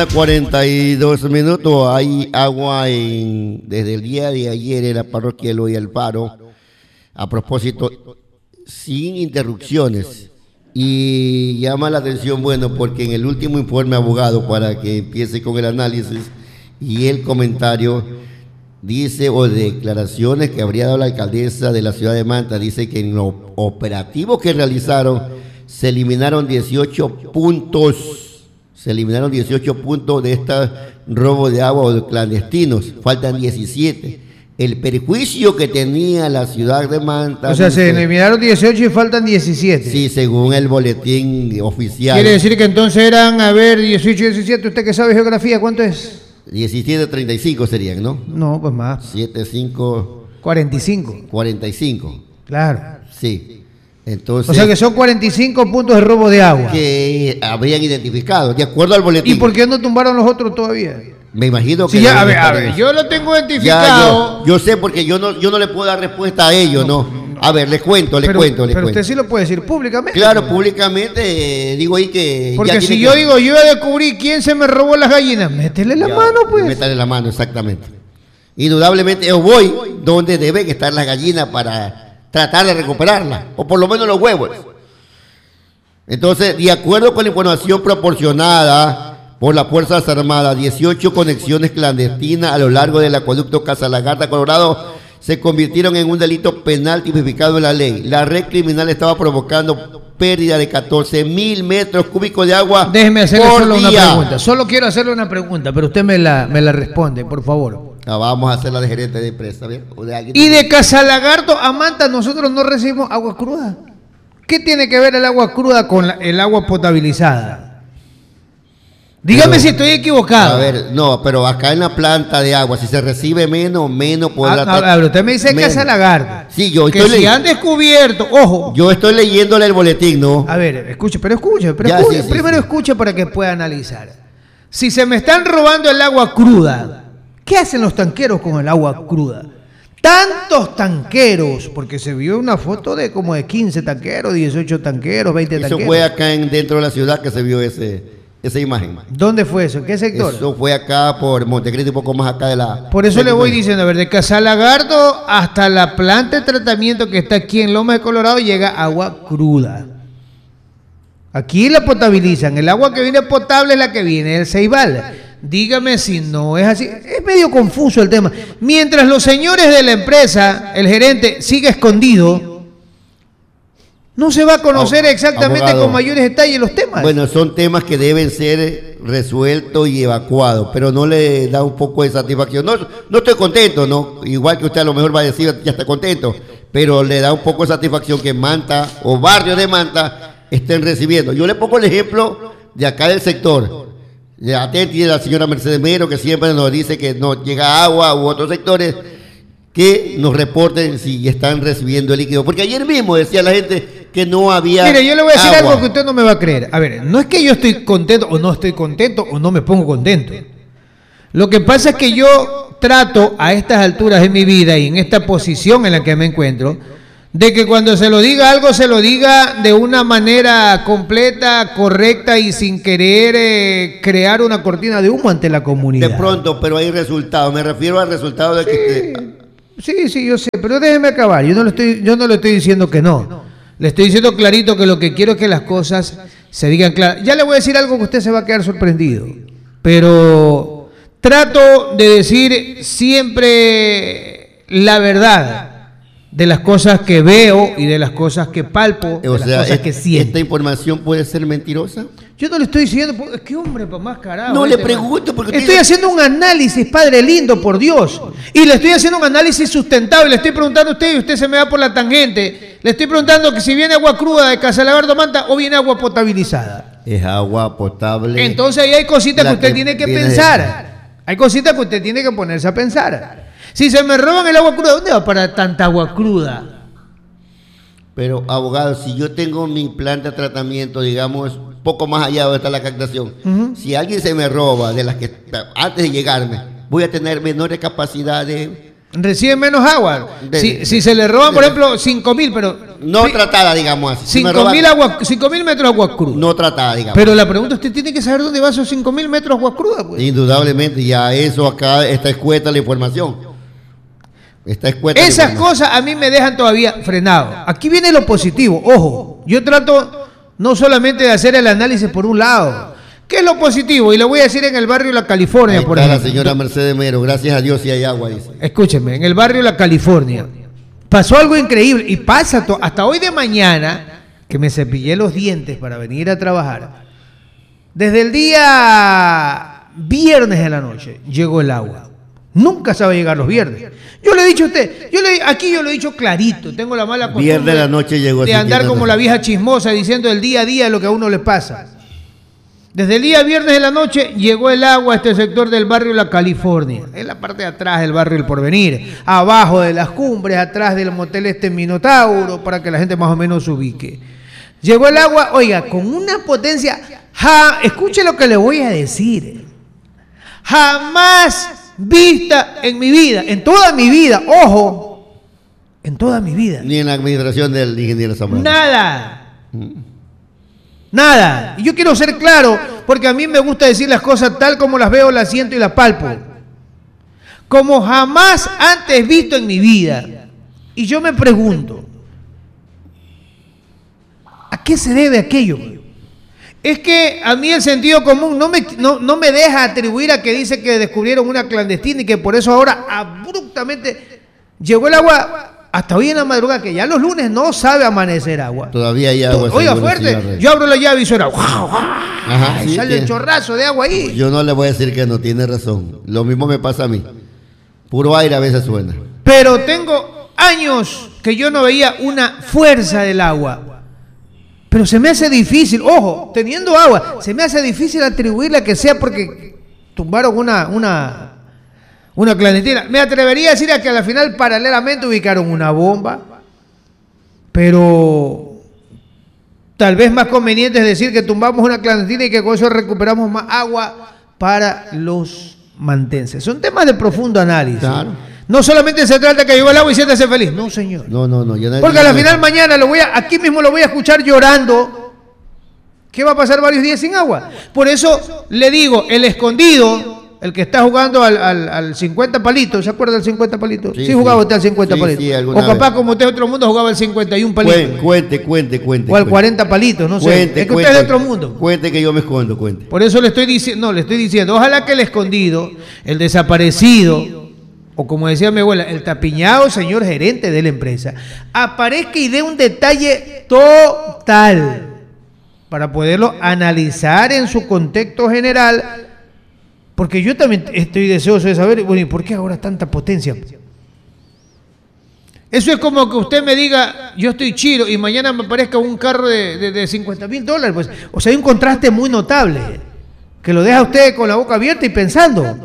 42 minutos. Hay agua desde el día de ayer en la parroquia Eloy Alfaro. A propósito, sin interrupciones. Y llama la atención, bueno, porque en el último informe, abogado, para que empiece con el análisis y el comentario, dice, o declaraciones que habría dado la alcaldesa de la ciudad de Manta, dice que en los operativos que realizaron se eliminaron 18 puntos. Se eliminaron 18 puntos de este robo de agua o de clandestinos. Faltan 17. El perjuicio que tenía la ciudad de Manta. O sea, se eliminaron 18 y faltan 17. Sí, según el boletín oficial. Quiere decir que entonces eran, 18 y 17. ¿Usted que sabe geografía, cuánto es? 17.35 serían, ¿no? No, pues más. 7.5. 45. 45. Claro. Sí. Entonces, o sea que son 45 puntos de robo de agua. Que habrían identificado, de acuerdo al boletín. ¿Y por qué no tumbaron los otros todavía? Me imagino que... Sí, ya, a ver, yo lo tengo identificado. Ya, yo sé porque yo no le puedo dar respuesta a ellos, ¿no? A ver, les cuento. Pero usted sí lo puede decir públicamente. Claro, públicamente, digo ahí que... Porque si yo digo, yo voy a descubrir quién se me robó las gallinas, métele la mano, pues. Métele la mano, exactamente. Indudablemente yo voy donde deben estar las gallinas para tratar de recuperarlas, o por lo menos los huevos. Entonces, de acuerdo con la información proporcionada por las Fuerzas Armadas, 18 conexiones clandestinas a lo largo del acueducto Casa Lagarta, Colorado, se convirtieron en un delito penal tipificado en la ley. La red criminal estaba provocando pérdida de 14.000 metros cúbicos de agua. Déjeme hacerle solo una pregunta. Solo quiero hacerle una pregunta, pero usted me la responde, por favor. Vamos a hacerla de gerente de empresa, ¿bien? Y de Casalagarto a Manta nosotros no recibimos agua cruda. ¿Qué tiene que ver el agua cruda con el agua potabilizada? Dígame si estoy equivocado. A ver, no, pero acá en la planta de agua, si se recibe menos podrá... A ver, usted me dice Casalagarto. Sí, yo estoy si han descubierto, ojo. Yo estoy leyéndole el boletín, ¿no? A ver, escuche. Primero escuche para que pueda analizar. Si se me están robando el agua cruda, ¿qué hacen los tanqueros con el agua cruda? Tantos tanqueros, porque se vio una foto de como de 15 tanqueros, 18 tanqueros, 20 tanqueros. Eso fue acá dentro de la ciudad que se vio esa imagen. ¿Dónde fue eso? ¿En qué sector? Eso fue acá por Montecristo, un poco más acá de la... Por eso le voy diciendo, a ver, de Casalagardo hasta la planta de tratamiento que está aquí en Lomas de Colorado llega agua cruda. Aquí la potabilizan, el agua que viene potable es la que viene del Ceibal. Dígame si no es así. Es medio confuso el tema. Mientras los señores de la empresa, el gerente, siga escondido, no se va a conocer exactamente abogado, con mayores detalles los temas. Bueno, son temas que deben ser resueltos y evacuados, pero no le da un poco de satisfacción. No estoy contento, ¿no? Igual que usted a lo mejor va a decir, ya está contento, pero le da un poco de satisfacción que Manta o barrios de Manta estén recibiendo. Yo le pongo el ejemplo de acá del sector. Atenti de la señora Mercedes Mero, que siempre nos dice que no llega agua, u otros sectores que nos reporten si están recibiendo el líquido. Porque ayer mismo decía la gente que no había agua. Mire, yo le voy a decir algo que usted no me va a creer. A ver, no es que yo estoy contento o no estoy contento o no me pongo contento. Lo que pasa es que yo trato a estas alturas de mi vida y en esta posición en la que me encuentro, de que cuando se lo diga algo, se lo diga de una manera completa, correcta y sin querer crear una cortina de humo ante la comunidad. De pronto, pero hay resultados. Me refiero al resultado de que... Sí, yo sé, pero déjeme acabar. Yo no le estoy diciendo que no. Le estoy diciendo clarito que lo que quiero es que las cosas se digan claras. Ya le voy a decir algo que usted se va a quedar sorprendido. Pero trato de decir siempre la verdad de las cosas que veo y de las cosas que palpo, de las cosas que siento. ¿Esta información puede ser mentirosa? Yo no le estoy diciendo, es que hombre, para más carajo. No le pregunto porque... Estoy haciendo un análisis, padre lindo, por Dios. Y le estoy haciendo un análisis sustentable. Le estoy preguntando a usted y usted se me va por la tangente. Le estoy preguntando que si viene agua cruda de Casalagardo Manta o viene agua potabilizada. Es agua potable. Entonces ahí hay cositas que usted tiene que pensar. Hay cositas que usted tiene que ponerse a pensar. Si se me roban el agua cruda, ¿dónde va para tanta agua cruda? Pero, abogado, si yo tengo mi planta de tratamiento, digamos, poco más allá donde está la captación, si alguien se me roba de las que antes de llegarme, voy a tener menores capacidades. Recibe menos agua. Si se le roban, por ejemplo, 5.000, pero No tratada, digamos así. 5.000 metros de agua cruda. No tratada, digamos. Pero la pregunta, usted tiene que saber dónde va esos 5.000 metros de agua cruda, pues. Indudablemente, ya eso acá está escueta la información. Esas cosas a mí me dejan todavía frenado. Aquí viene lo positivo. Ojo, yo trato no solamente de hacer el análisis por un lado. ¿Qué es lo positivo? Y lo voy a decir en el barrio La California, ahí por está ejemplo. La señora Mercedes Mero, gracias a Dios si hay agua, dice. Escúcheme, en el barrio La California pasó algo increíble y pasa hasta hoy de mañana, que me cepillé los dientes para venir a trabajar. Desde el día viernes de la noche llegó el agua. Nunca sabe llegar los viernes. Yo le he dicho a usted, aquí yo lo he dicho clarito, tengo la mala costumbre Viernes de la noche llegó de andar como la vieja chismosa diciendo el día a día lo que a uno le pasa. Desde el día viernes de la noche llegó el agua a este sector del barrio La California, en la parte de atrás del barrio El Porvenir, abajo de las cumbres, atrás del motel Minotauro, para que la gente más o menos se ubique. Llegó el agua, oiga, con una potencia, escuche lo que le voy a decir, jamás vista en mi vida, en toda mi vida, ojo, en toda mi vida. Ni en la administración del ingeniero Zambrano. Nada. Y yo quiero ser claro, porque a mí me gusta decir las cosas tal como las veo, las siento y las palpo. Como jamás antes visto en mi vida. Y yo me pregunto, ¿a qué se debe aquello? Es que a mí el sentido común no me deja atribuir a que dice que descubrieron una clandestina y que por eso ahora abruptamente llegó el agua. Hasta hoy en la madrugada, que ya los lunes no sabe amanecer agua. Todavía hay agua. Oiga, fuerte. Yo abro la llave y suena. Ajá, sí, sale el chorrazo de agua ahí. Yo no le voy a decir que no, tiene razón. Lo mismo me pasa a mí. Puro aire a veces suena. Pero tengo años que yo no veía una fuerza del agua. Pero se me hace difícil, ojo, teniendo agua, se me hace difícil atribuirle a que sea porque tumbaron una clandestina. Me atrevería a decir a que al final paralelamente ubicaron una bomba, pero tal vez más conveniente es decir que tumbamos una clandestina y que con eso recuperamos más agua para los mantenses. Son temas de profundo análisis. Claro. No solamente se trata de que llegó el agua y siéntase feliz. No, señor. No. Porque al final mañana aquí mismo lo voy a escuchar llorando. ¿Qué va a pasar varios días sin agua? Por eso le digo, el Escondido, el que está jugando al 50 palitos, ¿se acuerda del 50 palitos? Sí, jugaba usted al 50 palitos. Sí, o capaz vez, como usted de otro mundo, jugaba al 51 palitos. Cuente. O al 40 palitos, no sé. Es que usted es de otro mundo. Cuente que yo me escondo, cuente. Por eso le estoy diciendo, ojalá que el Escondido, el desaparecido, o como decía mi abuela, el tapiñado señor gerente de la empresa, aparezca y dé un detalle total para poderlo analizar en su contexto general, porque yo también estoy deseoso de saber, bueno, ¿y por qué ahora tanta potencia? Eso es como que usted me diga, yo estoy chilo, y mañana me aparezca un carro de $50,000, pues, o sea, hay un contraste muy notable, que lo deja usted con la boca abierta y pensando.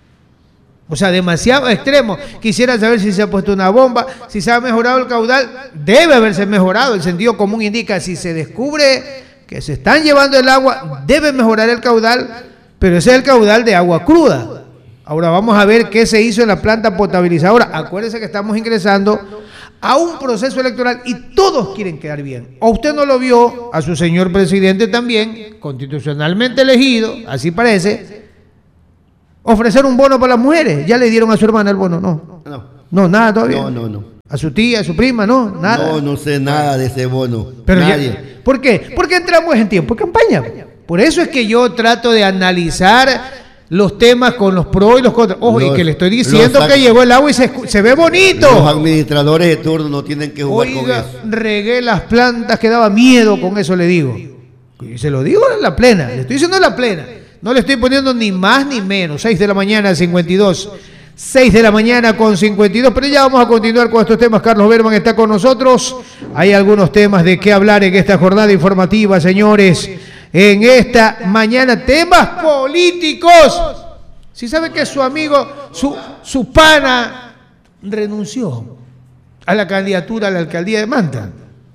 O sea, demasiado extremo. Quisiera saber si se ha puesto una bomba, si se ha mejorado el caudal. Debe haberse mejorado. El sentido común indica, si se descubre que se están llevando el agua, debe mejorar el caudal, pero ese es el caudal de agua cruda. Ahora vamos a ver qué se hizo en la planta potabilizadora. Acuérdense que estamos ingresando a un proceso electoral y todos quieren quedar bien. O usted no lo vio, a su señor presidente también, constitucionalmente elegido, así parece, ofrecer un bono para las mujeres. Ya le dieron a su hermana el bono, no, nada todavía. No. A su tía, a su prima, no, nada. No sé nada de ese bono. Pero nadie. ¿Por qué? Porque entramos en tiempo de campaña. Por eso es que yo trato de analizar los temas con los pros y los contras. Ojo, y que le estoy diciendo que llegó el agua y se ve bonito. Los administradores de turno no tienen que jugar con eso. Regué las plantas que daba miedo, con eso le digo. Y se lo digo en la plena, le estoy diciendo en la plena. No le estoy poniendo ni más ni menos. 6 de la mañana, 52. 6 de la mañana con 52. Pero ya vamos a continuar con estos temas. Carlos Berman está con nosotros. Hay algunos temas de qué hablar en esta jornada informativa, señores. En esta mañana, temas políticos. Si sabe que su amigo, su pana, renunció a la candidatura a la alcaldía de Manta.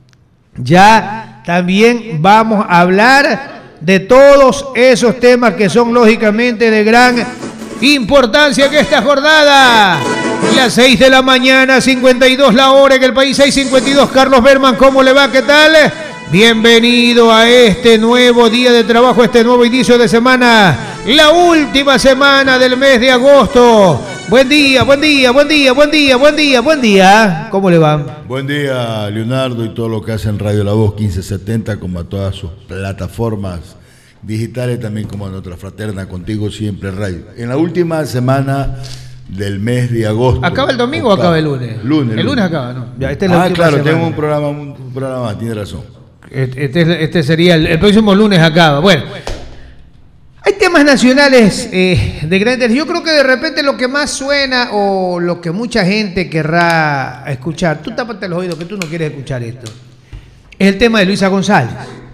Ya también vamos a hablar de todos esos temas que son lógicamente de gran importancia en esta jornada. Las 6 de la mañana, 52 la hora en el país, 6:52. Carlos Berman, ¿cómo le va? ¿Qué tal? Bienvenido a este nuevo día de trabajo, este nuevo inicio de semana, la última semana del mes de agosto. Buen día, buen día, buen día, buen día, buen día, buen día. ¿Cómo le va? Buen día, Leonardo, y todo lo que hace en Radio La Voz 1570, como a todas sus plataformas digitales, también como a nuestra fraterna Contigo Siempre Radio. En la última semana del mes de agosto. ¿Acaba el domingo o acaba el lunes? Lunes. El lunes acaba, ¿no? Ya, esta es la última claro, semana. tengo un programa más, tiene razón. Este sería el próximo lunes acaba. Bueno, hay temas nacionales de gran interés. Yo creo que de repente lo que más suena o lo que mucha gente querrá escuchar, tú tápate los oídos que tú no quieres escuchar esto, es el tema de Luisa González,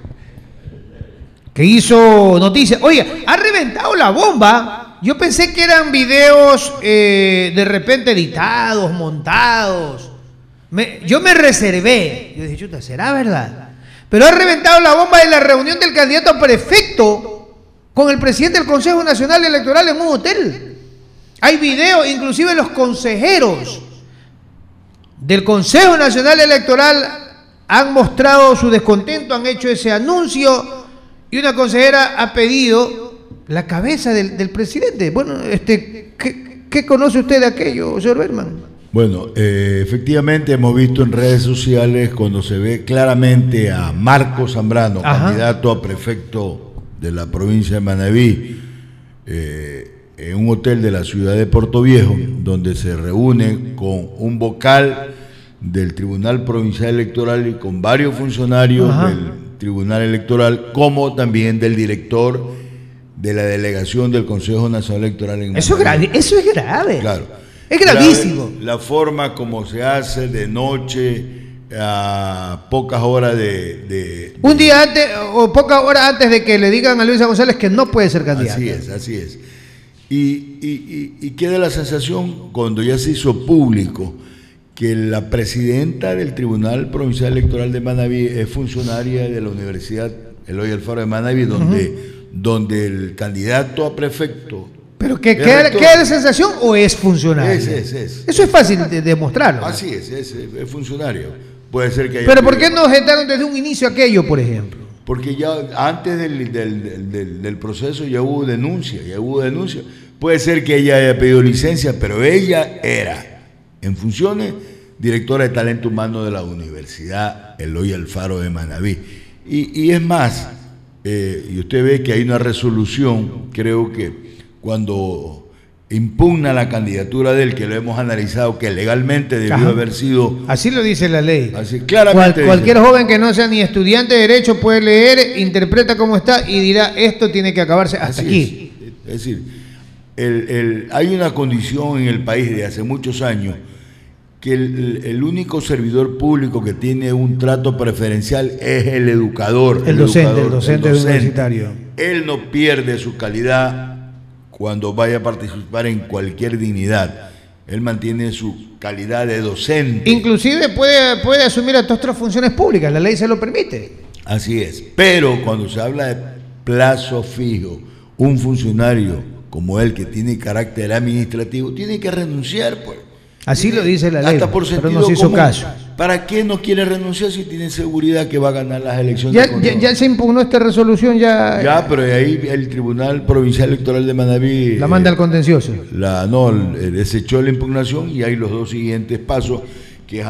que hizo noticias. Oye, ha reventado la bomba. Yo pensé que eran videos de repente editados, montados. Yo me reservé. Yo dije, chuta, ¿será verdad? Pero ha reventado la bomba de la reunión del candidato a prefecto con el presidente del Consejo Nacional Electoral en un hotel. Hay videos, inclusive los consejeros del Consejo Nacional Electoral han mostrado su descontento, han hecho ese anuncio, y una consejera ha pedido la cabeza del presidente. Bueno, ¿qué conoce usted de aquello, señor Berman? Bueno, efectivamente hemos visto en redes sociales cuando se ve claramente a Marcos Zambrano, candidato a prefecto de la provincia de Manabí, en un hotel de la ciudad de Puerto Viejo, donde se reúne con un vocal del Tribunal Provincial Electoral y con varios funcionarios del Tribunal Electoral, como también del director de la delegación del Consejo Nacional Electoral en Manabí. Eso es grave. Claro. Es gravísimo. La forma como se hace de noche, a pocas horas un día antes o pocas horas antes de que le digan a Luisa González que no puede ser candidata. Así es. Y queda la sensación, cuando ya se hizo público, que la presidenta del Tribunal Provincial Electoral de Manabí es funcionaria de la Universidad Eloy Alfaro de Manabí, donde el candidato a prefecto... ¿Pero queda la sensación o es funcionario? Es. Eso es fácil de demostrarlo. Así es funcionario. Puede ser que haya... ¿Pero por qué no gestaron desde un inicio aquello, por ejemplo? Porque ya antes del proceso ya hubo denuncia. Puede ser que ella haya pedido licencia, pero ella era, en funciones, directora de talento humano de la Universidad Eloy Alfaro de Manabí. Y es más, y usted ve que hay una resolución, creo que cuando impugna la candidatura de él, que lo hemos analizado, que legalmente debió haber sido... Así lo dice la ley. Así, claramente cualquier joven que no sea ni estudiante de Derecho puede leer, interpreta cómo está y dirá, esto tiene que acabarse hasta aquí. Es decir, hay una condición en el país de hace muchos años que el único servidor público que tiene un trato preferencial es el educador. El docente universitario. Él no pierde su calidad cuando vaya a participar en cualquier dignidad. Él mantiene su calidad de docente. Inclusive puede asumir hasta otras funciones públicas, la ley se lo permite. Así es, pero cuando se habla de plazo fijo, un funcionario como él que tiene carácter administrativo tiene que renunciar, pues. Así lo dice la ley, hasta por pero no se hizo caso. ¿Para qué no quiere renunciar si tiene seguridad que va a ganar las elecciones? Ya se impugnó esta resolución, Ya, pero ahí el Tribunal Provincial Electoral de Manabí... La manda al contencioso. Desechó la impugnación y hay los dos siguientes pasos